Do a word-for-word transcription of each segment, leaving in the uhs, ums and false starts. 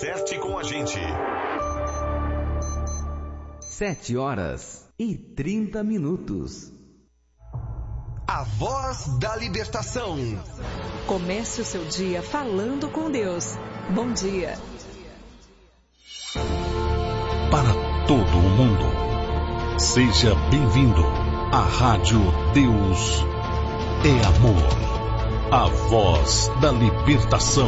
Acerte com a gente. Sete horas e trinta minutos. A Voz da Libertação. Comece o seu dia falando com Deus. Bom dia. Para todo o mundo, seja bem-vindo à Rádio Deus é Amor. A Voz da Libertação.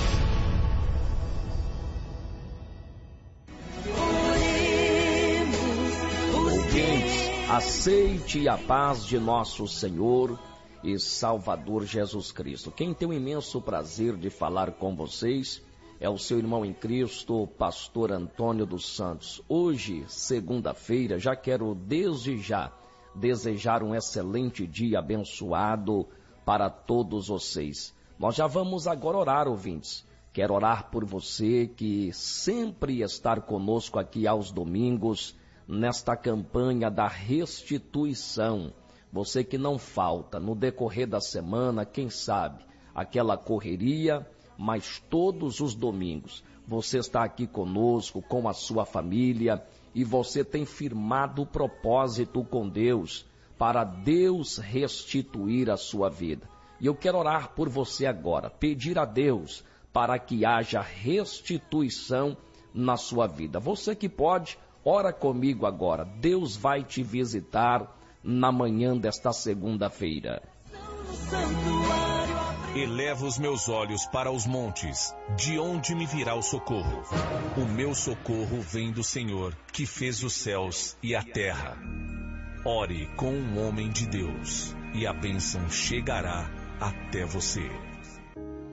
Aceite a paz de nosso Senhor e Salvador Jesus Cristo. Quem tem o imenso prazer de falar com vocês é o seu irmão em Cristo, pastor Antônio dos Santos. Hoje, segunda-feira, já quero desde já desejar um excelente dia abençoado para todos vocês. Nós já vamos agora orar, ouvintes. Quero orar por você que sempre está conosco aqui aos domingos, nesta campanha da restituição. Você que não falta no decorrer da semana, quem sabe, aquela correria, mas todos os domingos você está aqui conosco, com a sua família, e você tem firmado o propósito com Deus, para Deus restituir a sua vida. E eu quero orar por você agora, pedir a Deus para que haja restituição na sua vida. Você que pode, ora comigo agora. Deus vai te visitar na manhã desta segunda-feira. Elevo os meus olhos para os montes, de onde me virá o socorro? O meu socorro vem do Senhor, que fez os céus e a terra. Ore com um homem de Deus, e a bênção chegará até você.